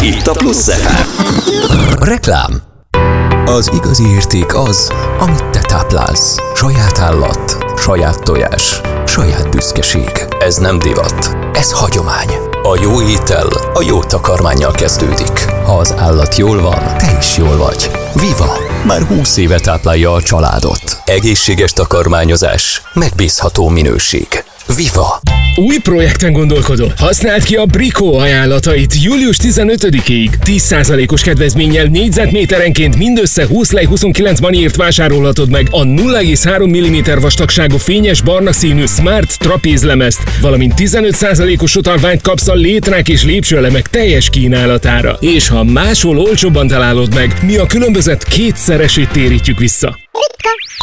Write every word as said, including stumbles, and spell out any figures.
Itt a Plusz ef em. Reklám. Az igazi érték az, amit te táplálsz. Saját állat, saját tojás, saját büszkeség. Ez nem divat, ez hagyomány. A jó étel a jó takarmánnyal kezdődik. Ha az állat jól van, te is jól vagy. Viva! Már húsz éve táplálja a családot. Egészséges takarmányozás, megbízható minőség. Viva! Új projekten gondolkodol? Használd ki a Brico ajánlatait július tizenötödikéig. tíz százalékos kedvezménnyel négyzetméterenként mindössze húsz lej huszonkilenc maniért vásárolhatod meg a nulla egész három milliméter vastagságú fényes barna színű Smart trapézlemezt, valamint tizenöt százalékos utalványt kapsz a létrák és lépcsőelemek teljes kínálatára. És ha máshol olcsóbban találod meg, mi a különbözet kétszeresét térítjük vissza.